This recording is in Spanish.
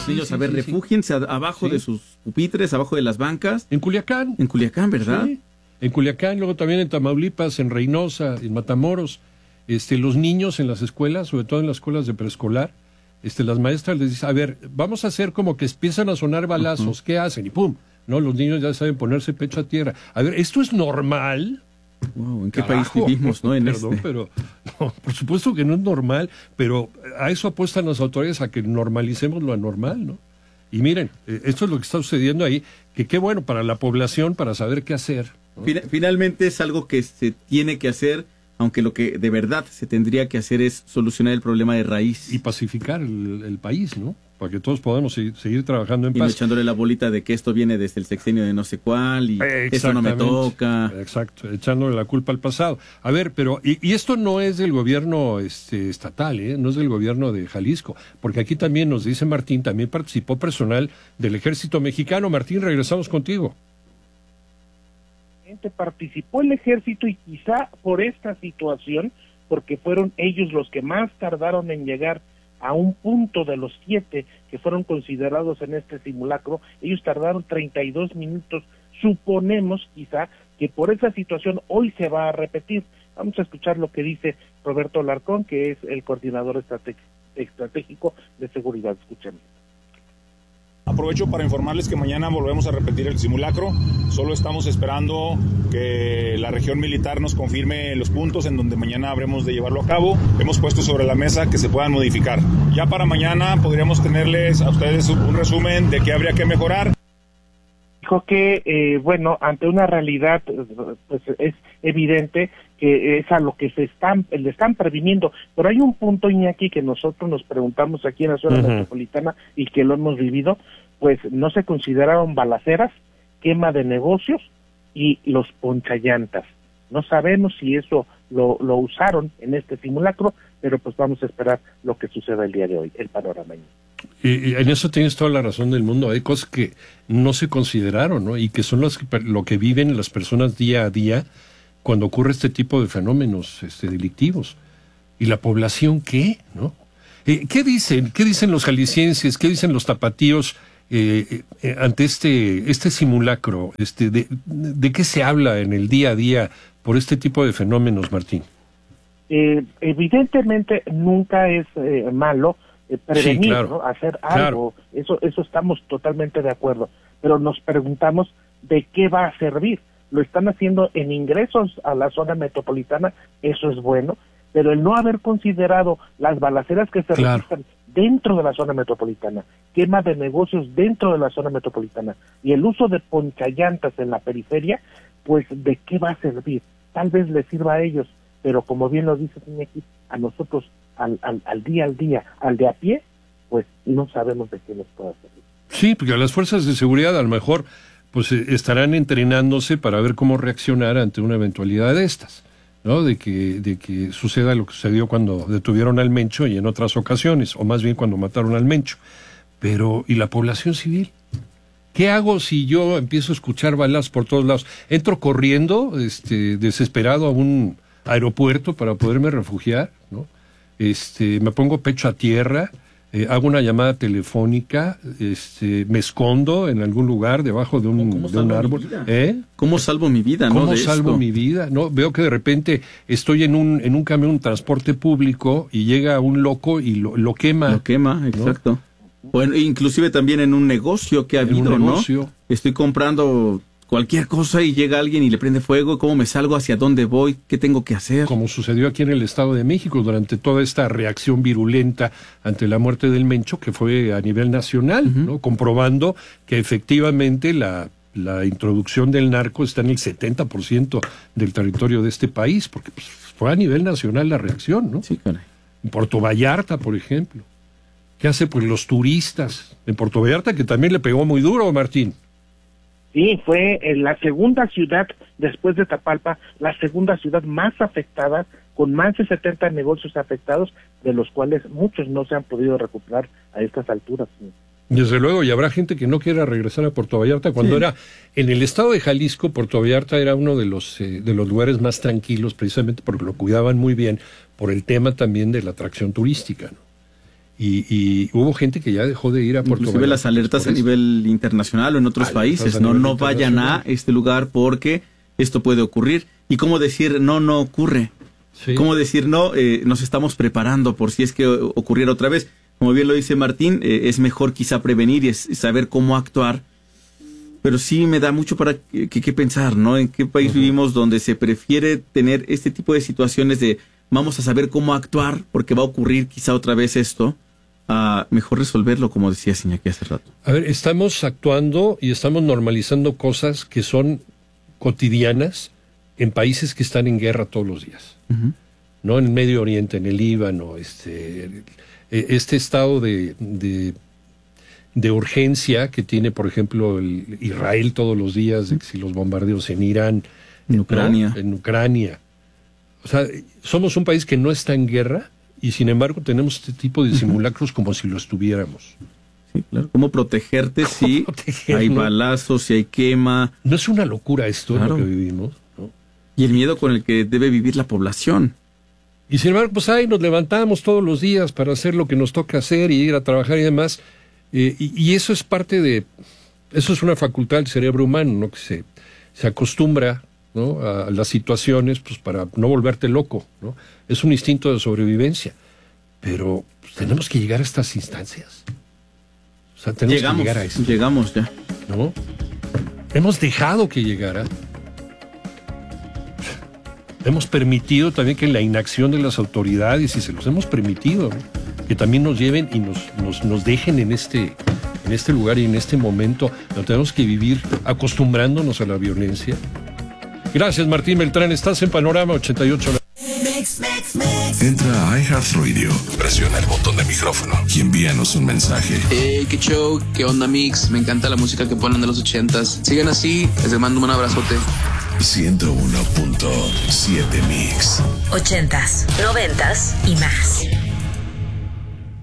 niños, a ver, refúgiense abajo de sus pupitres, abajo de las bancas. En Culiacán. En Culiacán, ¿verdad? Sí. En Culiacán, luego también en Tamaulipas, en Reynosa, en Matamoros. Los niños en las escuelas, sobre todo en las escuelas de preescolar, las maestras les dicen, a ver, vamos a hacer como que empiezan a sonar balazos, ¿qué hacen? Y ¡pum! No, los niños ya saben ponerse pecho a tierra. A ver, ¿esto es normal? Wow, ¿en qué país vivimos, no? Perdón, pero no, por supuesto que no es normal, pero a eso apuestan las autoridades, a que normalicemos lo anormal, ¿no? Y miren, esto es lo que está sucediendo ahí, que qué bueno para la población, para saber qué hacer, ¿no? Finalmente es algo que se tiene que hacer, aunque lo que de verdad se tendría que hacer es solucionar el problema de raíz. Y pacificar el país, ¿no? Para que todos podamos seguir trabajando en paz. Y no paz. echándole la bolita de que esto viene desde el sexenio de no sé cuál y esto no me toca. Exacto, echándole la culpa al pasado. A ver, pero, y esto no es del gobierno estatal, no es del gobierno de Jalisco, porque aquí también nos dice Martín, también participó personal del Ejército Mexicano. Martín, regresamos contigo. Participó el ejército y quizá por esta situación, porque fueron ellos los que más tardaron en llegar a un punto de los 7 que fueron considerados en este simulacro, ellos tardaron 32 minutos, suponemos quizá que por esa situación hoy se va a repetir. Vamos a escuchar lo que dice Roberto Alarcón, que es el coordinador estratégico de seguridad. Escuchemos. Aprovecho para informarles que mañana volvemos a repetir el simulacro. Solo estamos esperando que la región militar nos confirme los puntos en donde mañana habremos de llevarlo a cabo. Hemos puesto sobre la mesa que se puedan modificar. Ya para mañana podríamos tenerles a ustedes un resumen de qué habría que mejorar. Dijo que, ante una realidad, pues es evidente que es a lo que le están previniendo. Pero hay un punto, Iñaki, que nosotros nos preguntamos aquí en la zona metropolitana y que lo hemos vivido, pues no se consideraron balaceras, quema de negocios y los ponchallantas. No sabemos si eso lo usaron en este simulacro, pero pues vamos a esperar lo que suceda el día de hoy, el panorama. Y en eso tienes toda la razón del mundo. Hay cosas que no se consideraron, ¿no? Y que son lo que viven las personas día a día cuando ocurre este tipo de fenómenos delictivos. ¿Y la población qué? ¿No? ¿Qué dicen? ¿Qué dicen los jaliscienses? ¿Qué dicen los tapatíos ante este simulacro? ¿De qué se habla en el día a día por este tipo de fenómenos, Martín? Evidentemente nunca es malo prevenir, sí, claro, ¿no? Hacer algo, claro. Eso estamos totalmente de acuerdo, pero nos preguntamos de qué va a servir. Lo están haciendo en ingresos a la zona metropolitana, eso es bueno, pero el no haber considerado las balaceras que se registran dentro de la zona metropolitana, quema de negocios dentro de la zona metropolitana y el uso de ponchallantas en la periferia, pues ¿de qué va a servir? Tal vez les sirva a ellos, pero como bien lo dice Iñaki, a nosotros al día, al de a pie, pues no sabemos de qué nos puede servir. Sí, porque las fuerzas de seguridad a lo mejor pues estarán entrenándose para ver cómo reaccionar ante una eventualidad de estas, ¿no? De que suceda lo que sucedió cuando detuvieron al Mencho y en otras ocasiones, o más bien cuando mataron al Mencho. Pero, ¿y la población civil? ¿Qué hago si yo empiezo a escuchar balas por todos lados? ¿Entro corriendo, desesperado a un aeropuerto para poderme refugiar, ¿no? Me pongo pecho a tierra, hago una llamada telefónica, me escondo en algún lugar debajo de un árbol. ¿Cómo salvo mi vida? ¿Cómo salvo mi vida? ¿No? Veo que de repente estoy en un camión, un transporte público y llega un loco y lo quema. Lo quema, exacto. ¿No? Bueno, inclusive también en un negocio que ha habido, ¿no? Estoy comprando cualquier cosa y llega alguien y le prende fuego. ¿Cómo me salgo? ¿Hacia dónde voy? ¿Qué tengo que hacer? Como sucedió aquí en el Estado de México durante toda esta reacción virulenta ante la muerte del Mencho, que fue a nivel nacional, ¿no? Comprobando que efectivamente la introducción del narco está en el 70% del territorio de este país, porque pues, fue a nivel nacional la reacción, ¿no? Sí, caray. En Puerto Vallarta, por ejemplo. ¿Qué hace pues los turistas? En Puerto Vallarta, que también le pegó muy duro, Martín. Sí, fue la segunda ciudad, después de Tapalpa, la segunda ciudad más afectada, con más de 70 negocios afectados, de los cuales muchos no se han podido recuperar a estas alturas. Desde luego, y habrá gente que no quiera regresar a Puerto Vallarta. Cuando era en el estado de Jalisco, Puerto Vallarta era uno de los lugares más tranquilos, precisamente porque lo cuidaban muy bien, por el tema también de la atracción turística, ¿no? Y hubo gente que ya dejó de ir a Puerto Vallarta. Inclusive las alertas a nivel internacional o en otros países, no vayan a este lugar porque esto puede ocurrir. Y cómo decir no ocurre. Sí. Cómo decir no, nos estamos preparando por si es que ocurriera otra vez. Como bien lo dice Martín, es mejor quizá prevenir y saber cómo actuar. Pero sí me da mucho para que pensar, ¿no? ¿En qué país vivimos donde se prefiere tener este tipo de situaciones de vamos a saber cómo actuar porque va a ocurrir quizá otra vez esto? Mejor resolverlo, como decía Iñaki hace rato. A ver, estamos actuando y estamos normalizando cosas que son cotidianas en países que están en guerra todos los días. Uh-huh. ¿No? En el Medio Oriente, en el Líbano, este estado de urgencia que tiene, por ejemplo, Israel todos los días, de que si los bombardeos en Irán, en Ucrania. En Ucrania. O sea, somos un país que no está en guerra y sin embargo tenemos este tipo de simulacros como si lo estuviéramos. Sí, claro. ¿Cómo protegerte si hay balazos, si hay quema? No es una locura esto, claro, lo que vivimos, ¿no? Y el miedo con el que debe vivir la población. Y sin embargo, pues ahí nos levantamos todos los días para hacer lo que nos toca hacer y ir a trabajar y demás. Y eso es parte de... Eso es una facultad del cerebro humano, ¿no? Que se acostumbra, ¿no?, a las situaciones, pues para no volverte loco, ¿no? Es un instinto de sobrevivencia. Pero pues, tenemos que llegar a estas instancias. O sea, tenemos que llegar a esto. Llegamos ya. ¿No? Hemos dejado que llegara. Hemos permitido también que la inacción de las autoridades, y se los hemos permitido, ¿no?, que también nos lleven y nos dejen en este lugar y en este momento. No tenemos que vivir acostumbrándonos a la violencia. Gracias, Martín Beltrán. Estás en Panorama 88. Entra a iHeartRadio, presiona el botón de micrófono y envíanos un mensaje. Qué show, qué onda, Mix. Me encanta la música que ponen de los 80s. Sigan así, les mando un abrazote. 101.7 Mix. 80s, 90s y más.